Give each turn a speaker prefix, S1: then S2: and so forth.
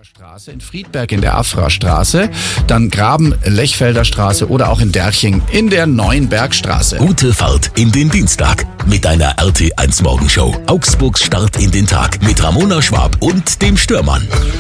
S1: Straße, in Friedberg in der Afra-Straße, dann Graben-Lechfelder Straße oder auch in Derching in der Neuen Bergstraße.
S2: Gute Fahrt in den Dienstag mit einer RT1 Morgenshow. Augsburgs Start in den Tag mit Ramona Schwab und dem Störmann.